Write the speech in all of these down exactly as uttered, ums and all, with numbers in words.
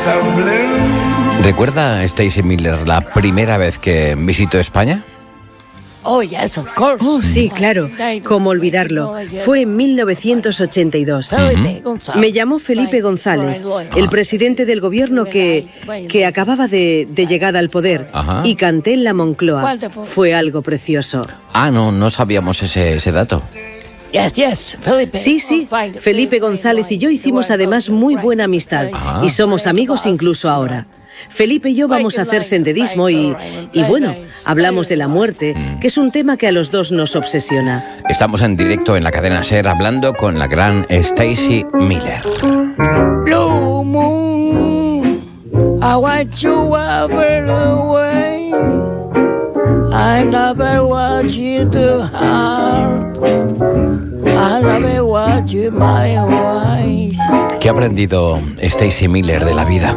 ¿Recuerda Stacey Miller la primera vez que visitó España? Oh, yes, of course. Oh, sí, claro. ¿Cómo olvidarlo? Fue en mil novecientos ochenta y dos. Uh-huh. Me llamó Felipe González, el presidente del gobierno que, que acababa de, de llegar al poder. Ajá. Y canté en la Moncloa. Fue algo precioso. Ah, no, no sabíamos ese, ese dato. Yes, yes, Felipe. Sí, sí. Felipe González y yo hicimos además muy buena amistad. Ajá. Y somos amigos incluso ahora. Felipe y yo vamos a hacer senderismo y, y bueno, hablamos de la muerte, que es un tema que a los dos nos obsesiona. Estamos en directo en la cadena SER hablando con la gran Stacey Miller. Blue moon, I want you ever away. I never want you to harm. I never want you my wife. ¿Qué ha aprendido Stacey Miller de la vida?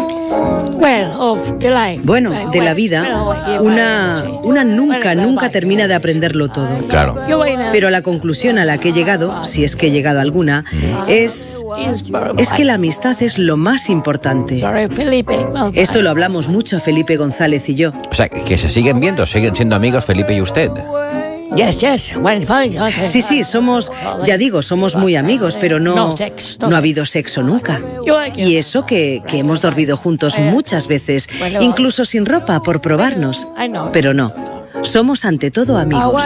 Bueno, de la vida, una, una nunca, nunca termina de aprenderlo todo. Claro. Pero la conclusión a la que he llegado, si es que he llegado a alguna, es, es que la amistad es lo más importante. Esto lo hablamos mucho Felipe González y yo. O sea, que se siguen viendo, siguen siendo amigos Felipe y usted. Yes, yes. Sí, sí, somos, ya digo, somos muy amigos, pero no, no ha habido sexo nunca. Y eso que, que hemos dormido juntos muchas veces, incluso sin ropa, por probarnos. Pero no, somos ante todo amigos.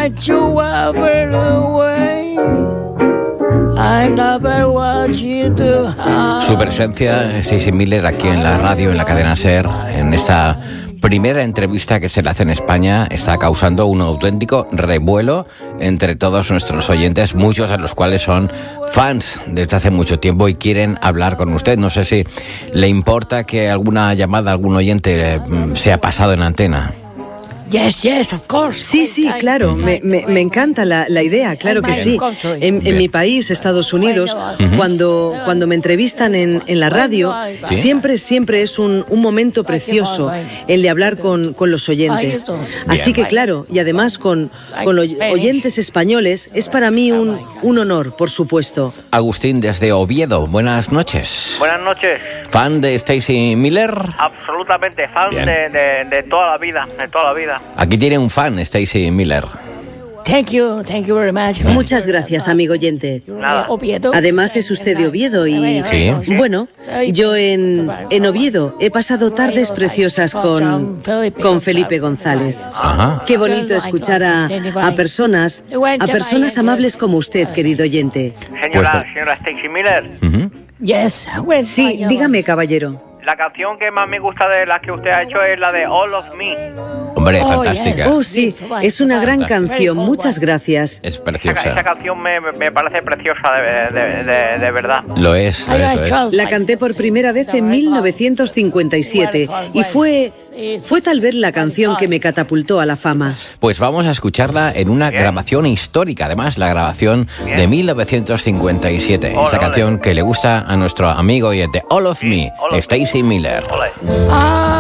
Su presencia, Stacey Miller, aquí en la radio, en la cadena SER, en esta primera entrevista que se le hace en España, está causando un auténtico revuelo entre todos nuestros oyentes, muchos de los cuales son fans desde hace mucho tiempo y quieren hablar con usted. No sé si le importa que alguna llamada, algún oyente eh, sea pasado en antena. Yes, yes, of course. Sí, sí, claro, me, me, me encanta la, la idea, claro que sí. En, en mi país, Estados Unidos, uh-huh. cuando, cuando me entrevistan en, en la radio, ¿sí? siempre, siempre es un, un momento precioso el de hablar con, con los oyentes. Así que claro, y además con, con los oyentes españoles, es para mí un, un honor, por supuesto. Agustín, desde Oviedo, buenas noches. Buenas noches. ¿Fan de Stacey Miller? Absolutamente, fan de, de, de toda la vida, de toda la vida. Aquí tiene un fan, Stacey Miller. Thank you, thank you very much. Muchas gracias, amigo oyente. Nada. Además es usted de Oviedo y... Sí. Bueno, yo en, en Oviedo he pasado tardes preciosas con, con Felipe González. Ajá. Qué bonito escuchar a, a personas, a personas amables como usted, querido oyente. Señora, Pues, señora Stacey Miller. Uh-huh. Yes. Sí, dígame, caballero. La canción que más me gusta de las que usted ha hecho es la de All of Me. Hombre, Oh, fantástica. Oh, sí, es una gran canción, muchas gracias. Es Esa, preciosa. esa canción me, me parece preciosa, de, de, de, de verdad. Lo es, lo es, lo es. La canté por primera vez en mil novecientos cincuenta y siete y fue, fue tal vez la canción que me catapultó a la fama. Pues vamos a escucharla en una Bien. grabación histórica, además, la grabación Bien. de mil novecientos cincuenta y siete. Ole, Esta ole. canción que le gusta a nuestro amigo y de All of Me, All of Me. Stacey Miller. Ole. I